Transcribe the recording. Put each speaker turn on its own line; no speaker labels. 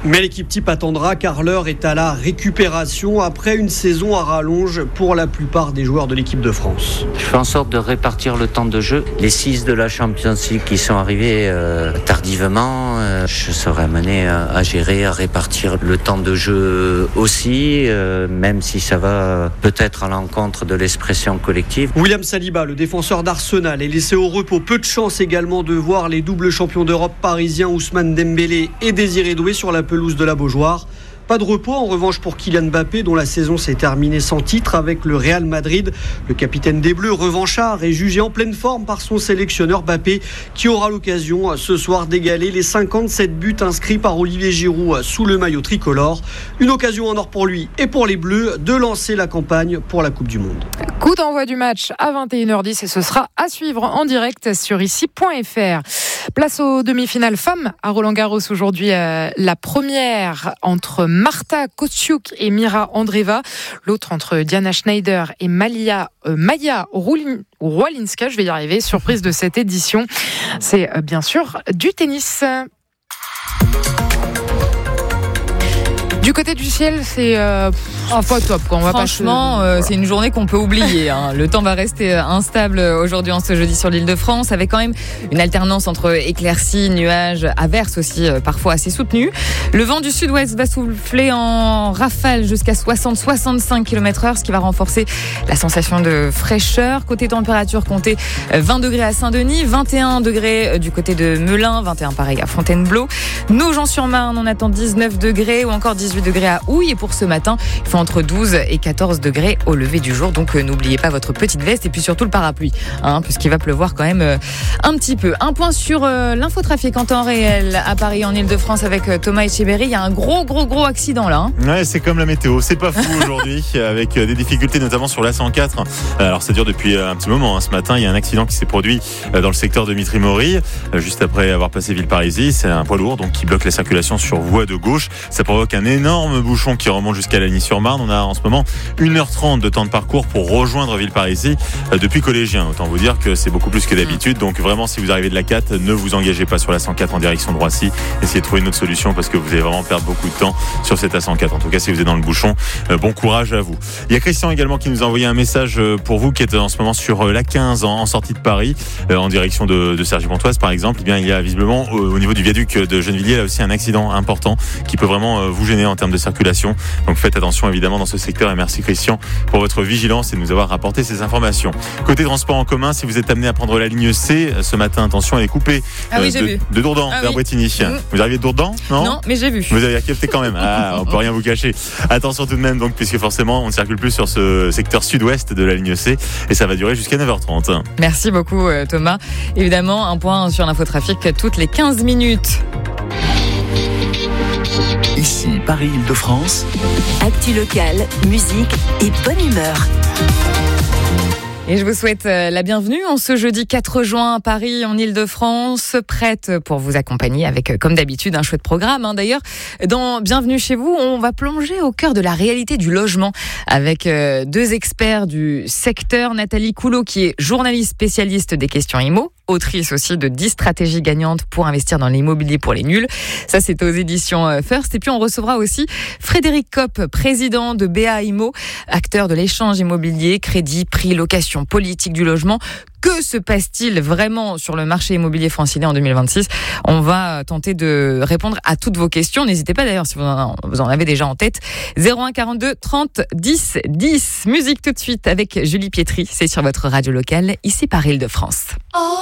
Mais l'équipe type attendra car l'heure est à la récupération après une saison à rallonge pour la plupart des joueurs de l'équipe de France.
Je fais en sorte de répartir le temps de jeu. Les 6 de la Champions League qui sont arrivés tardivement, je serai amené à gérer, à répartir le temps de jeu aussi, même si ça va peut-être à l'encontre de l'expression collective.
William Saliba, le défenseur d'Arsenal, est laissé au repos. Peu de chance également de voir les doubles champions d'Europe parisiens Ousmane Dembélé et Désiré Doué sur la pelouse de la Beaujoire. Pas de repos en revanche pour Kylian Mbappé dont la saison s'est terminée sans titre avec le Real Madrid. Le capitaine des Bleus, revanchard, est jugé en pleine forme par son sélectionneur Mbappé qui aura l'occasion ce soir d'égaler les 57 buts inscrits par Olivier Giroud sous le maillot tricolore. Une occasion en or pour lui et pour les Bleus de lancer la campagne pour la Coupe du Monde.
Coup d'envoi du match à 21h10 et ce sera à suivre en direct sur ici.fr. Place aux demi-finales femmes à Roland-Garros aujourd'hui. La première entre Marta Kostyuk et Mira Andreeva. L'autre entre Diana Schneider et Maja Roulinska. Je vais y arriver. Surprise de cette édition. C'est bien sûr du tennis. Du côté du ciel, c'est pas top. Quoi.
Franchement, c'est une journée qu'on peut oublier. Le temps va rester instable aujourd'hui en ce jeudi sur l'Île-de-France, avec quand même une alternance entre éclaircies, nuages, averses aussi parfois assez soutenues. Le vent du sud-ouest va souffler en rafale jusqu'à 60-65 km/h, ce qui va renforcer la sensation de fraîcheur. Côté température, comptez 20 degrés à Saint-Denis, 21 degrés du côté de Melun, 21 pareil à Fontainebleau. Nogent-sur-Marne, on attend 19 degrés ou encore 18 degrés à Houille. Et pour ce matin, il faut entre 12 et 14 degrés au lever du jour. Donc n'oubliez pas votre petite veste et puis surtout le parapluie, puisqu'il va pleuvoir quand même un petit peu. Un point sur l'infotrafic en temps réel à Paris, en Ile-de-France, avec Thomas Etcheberry. Il y a un gros accident là.
Ouais, c'est comme la météo. C'est pas fou aujourd'hui, avec des difficultés notamment sur l'A104. Alors ça dure depuis un petit moment. Ce matin, il y a un accident qui s'est produit dans le secteur de Mitry-Mory, juste après avoir passé Villeparisis. C'est un poids lourd donc qui bloque la circulation sur voie de gauche. Ça provoque un énorme bouchon qui remonte jusqu'à Lagny-sur-Marne. On a en ce moment 1h30 de temps de parcours pour rejoindre Villeparisis depuis Collégien. Autant vous dire que c'est beaucoup plus que d'habitude. Donc vraiment, si vous arrivez de la 4, ne vous engagez pas sur la 104 en direction de Roissy. Essayez de trouver une autre solution parce que vous allez vraiment perdre beaucoup de temps sur cette A104. En tout cas, si vous êtes dans le bouchon, bon courage à vous. Il y a Christian également qui nous a envoyé un message pour vous qui êtes en ce moment sur la 15 en sortie de Paris, en direction de Cergy-Pontoise par exemple. Eh bien, il y a visiblement au niveau du viaduc de Gennevilliers là aussi un accident important qui peut vraiment vous gêner en termes de circulation. Donc faites attention évidemment dans ce secteur et merci Christian pour votre vigilance et de nous avoir rapporté ces informations. Côté transport en commun, si vous êtes amené à prendre la ligne C ce matin, attention, elle est coupée de Dourdan vers Bretigny. Vous arrivez de Dourdan ?
Non, mais j'ai vu.
Vous avez capté quand même. On peut rien vous cacher. Attention tout de même donc, puisque forcément on ne circule plus sur ce secteur sud-ouest de la ligne C et ça va durer jusqu'à 9h30.
Merci beaucoup Thomas. Évidemment, un point sur l'infotrafic toutes les 15 minutes.
Ici, Paris-Île-de-France.
Actu locale, musique et bonne humeur.
Et je vous souhaite la bienvenue en ce jeudi 4 juin à Paris, en Île-de-France, prête pour vous accompagner avec, comme d'habitude, un chouette programme. D'ailleurs, dans Bienvenue chez vous, on va plonger au cœur de la réalité du logement avec deux experts du secteur. Nathalie Coulot, qui est journaliste spécialiste des questions IMO, autrice aussi de 10 stratégies gagnantes pour investir dans l'immobilier pour les nuls. Ça, c'est aux éditions First. Et puis, on recevra aussi Frédéric Kopp, président de BA IMO, acteur de l'échange immobilier, crédit, prix, location, politique du logement. Que se passe-t-il vraiment sur le marché immobilier francilien en 2026 ? On va tenter de répondre à toutes vos questions. N'hésitez pas d'ailleurs si vous en avez déjà en tête. 01 42 30 10 10. Musique tout de suite avec Julie Pietri. C'est sur votre radio locale, ici par Île-de-France.